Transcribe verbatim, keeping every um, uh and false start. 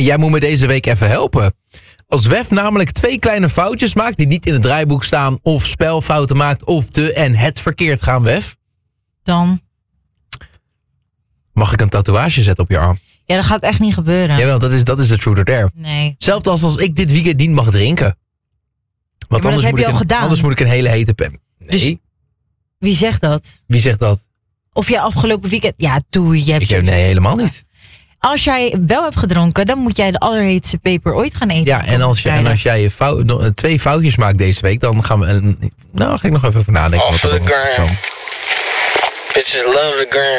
Jij moet me deze week even helpen. Als Wef namelijk twee kleine foutjes maakt die niet in het draaiboek staan, of spelfouten maakt, of de en het verkeerd gaan, Wef. Dan? Mag ik een tatoeage zetten op je arm? Ja, dat gaat echt niet gebeuren. Jawel, dat is, dat is de truth or dare. Nee. Zelfs als, als ik dit weekend niet mag drinken. Want Ja, anders, dat moet heb ik je een, al gedaan. anders moet ik een hele hete pen. Nee. Dus wie zegt dat? Wie zegt dat? Of jij afgelopen weekend... Ja, doe je hebt Ik heb, nee, helemaal niet. Als jij wel hebt gedronken, dan moet jij de allerheetste peper ooit gaan eten. Ja, en als, je, en als jij je fout, no, twee foutjes maakt deze week, dan gaan we... Uh, nou, ga ik nog even over nadenken. Off wat of er the dan gram. komt. Bitches love the gram.